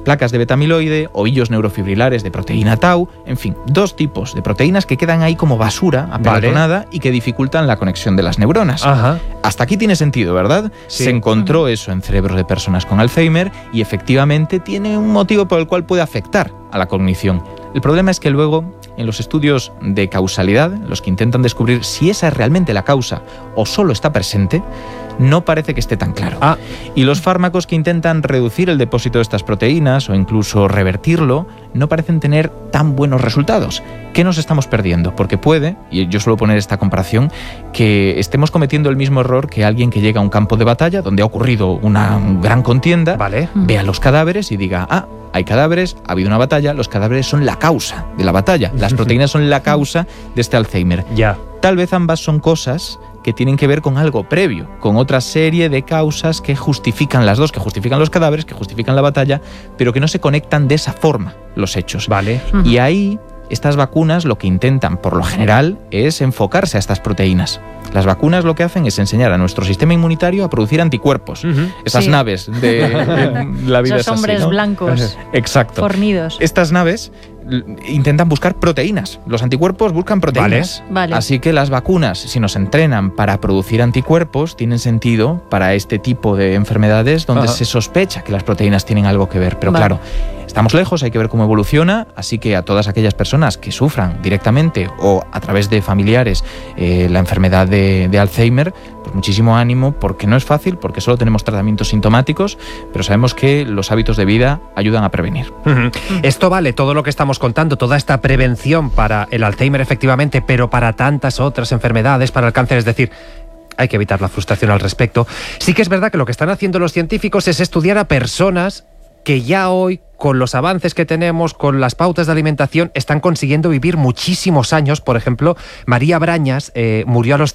placas de beta-amiloide, ovillos neurofibrilares de proteína tau, en fin, 2 tipos de proteínas que quedan ahí como basura apelotonada y que dificultan la conexión de las neuronas. Ajá. Hasta aquí tiene sentido, ¿verdad? Sí. Se encontró eso en cerebros de personas con Alzheimer y efectivamente tiene un motivo por el cual puede afectar a la cognición. El problema es que luego, en los estudios de causalidad, los que intentan descubrir si esa es realmente la causa o solo está presente, no parece que esté tan claro. Y los fármacos que intentan reducir el depósito de estas proteínas o incluso revertirlo no parecen tener tan buenos resultados. ¿Qué nos estamos perdiendo? Porque puede, y yo suelo poner esta comparación, que estemos cometiendo el mismo error que alguien que llega a un campo de batalla donde ha ocurrido una gran contienda, vea los cadáveres y diga, hay cadáveres, ha habido una batalla, los cadáveres son la causa de la batalla, las proteínas son la causa de este Alzheimer. Tal vez ambas son cosas que tienen que ver con algo previo, con otra serie de causas que justifican las dos, que justifican los cadáveres, que justifican la batalla, pero que no se conectan de esa forma los hechos. Y ahí estas vacunas lo que intentan, por lo general, es enfocarse a estas proteínas. Las vacunas lo que hacen es enseñar a nuestro sistema inmunitario a producir anticuerpos. Esas naves de la vida. Esos hombres blancos. Exacto. Fornidos. Estas naves intentan buscar proteínas. Los anticuerpos buscan proteínas. Así que las vacunas, si nos entrenan para producir anticuerpos, tienen sentido para este tipo de enfermedades donde se sospecha que las proteínas tienen algo que ver. Pero claro, estamos lejos, hay que ver cómo evoluciona, así que a todas aquellas personas que sufran directamente o a través de familiares la enfermedad de Alzheimer, pues muchísimo ánimo, porque no es fácil, porque solo tenemos tratamientos sintomáticos, pero sabemos que los hábitos de vida ayudan a prevenir. Esto vale, todo lo que estamos contando, toda esta prevención para el Alzheimer efectivamente, pero para tantas otras enfermedades, para el cáncer, es decir, hay que evitar la frustración al respecto. Sí que es verdad que lo que están haciendo los científicos es estudiar a personas que ya hoy, con los avances que tenemos, con las pautas de alimentación, están consiguiendo vivir muchísimos años. Por ejemplo, María Brañas murió a los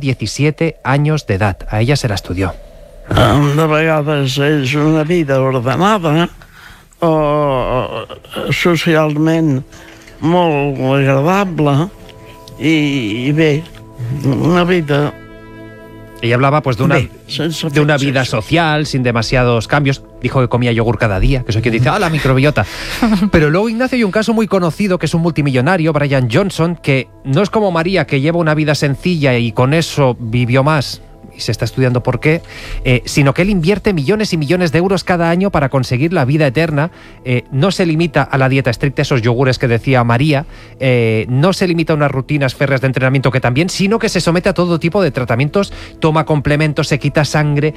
117 años de edad. A ella se la estudió. De vegades és una vida ordenada o socialment molt agradable i bé, una vida... Ella hablaba pues de una vida social, sin demasiados cambios. Dijo que comía yogur cada día, que eso que dice, la microbiota. Pero luego, Ignacio, hay un caso muy conocido, que es un multimillonario, Brian Johnson, que no es como María, que lleva una vida sencilla y con eso vivió más, y se está estudiando por qué, sino que él invierte millones y millones de euros cada año para conseguir la vida eterna. No se limita a la dieta estricta, esos yogures que decía María, no se limita a unas rutinas férreas de entrenamiento, que también, sino que se somete a todo tipo de tratamientos, toma complementos, se quita sangre.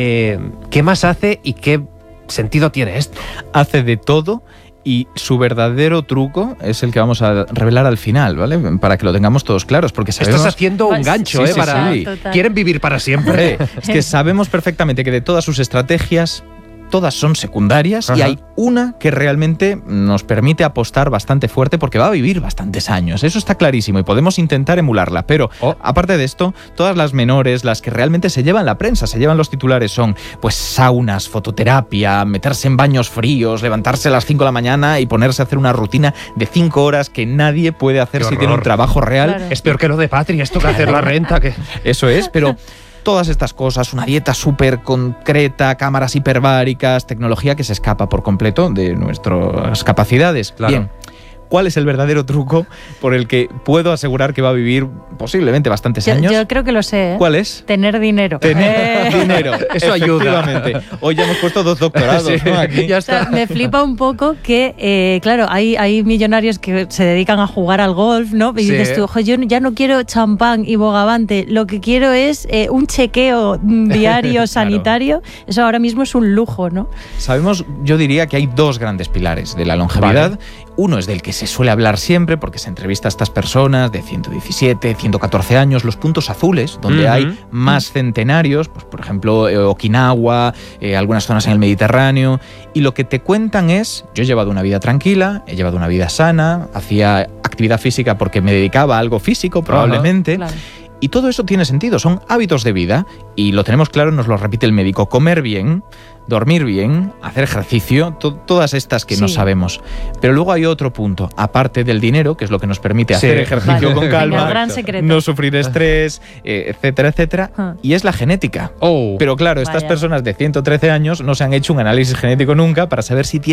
¿Qué más hace y qué sentido tiene esto? Hace de todo. Y su verdadero truco es el que vamos a revelar al final, ¿vale? Para que lo tengamos todos claros, porque sabemos... Estás haciendo un gancho, Quieren vivir para siempre. Es que sabemos perfectamente que de todas sus estrategias, todas son secundarias. Y hay una que realmente nos permite apostar bastante fuerte porque va a vivir bastantes años. Eso está clarísimo y podemos intentar emularla. Pero, aparte de esto, todas las menores, las que realmente se llevan la prensa, se llevan los titulares, son pues saunas, fototerapia, meterse en baños fríos, levantarse a las 5 de la mañana y ponerse a hacer una rutina de 5 horas que nadie puede hacer si tiene un trabajo real. Es peor que lo de Patria, esto que hacer la renta. Eso es, pero... Todas estas cosas, una dieta súper concreta, cámaras hiperbáricas, tecnología que se escapa por completo de nuestras capacidades. Bien, ¿cuál es el verdadero truco por el que puedo asegurar que va a vivir posiblemente bastantes años? Yo creo que lo sé. ¿Cuál es? Tener dinero. Tener dinero. Eso ayuda. Hoy ya hemos puesto 2 doctorados, ¿no? Aquí. Ya está. O sea, me flipa un poco que, claro, hay millonarios que se dedican a jugar al golf, ¿no? Y dices tú, yo ya no quiero champán y bogavante, lo que quiero es un chequeo diario sanitario. Eso ahora mismo es un lujo, ¿no? Sabemos, yo diría que hay 2 grandes pilares de la longevidad. Uno es del que se suele hablar siempre, porque se entrevista a estas personas de 117, 114 años, los puntos azules, donde hay más centenarios, pues por ejemplo Okinawa, algunas zonas en el Mediterráneo, y lo que te cuentan es, yo he llevado una vida tranquila, he llevado una vida sana, hacía actividad física porque me dedicaba a algo físico probablemente, y todo eso tiene sentido, son hábitos de vida, y lo tenemos claro, nos lo repite el médico, comer bien, dormir bien, hacer ejercicio, todas estas que no sabemos. Pero luego hay otro punto, aparte del dinero, que es lo que nos permite hacer ejercicio con calma, no sufrir estrés, etcétera, etcétera, y es la genética. Pero claro, estas personas de 113 años no se han hecho un análisis genético nunca para saber si tienen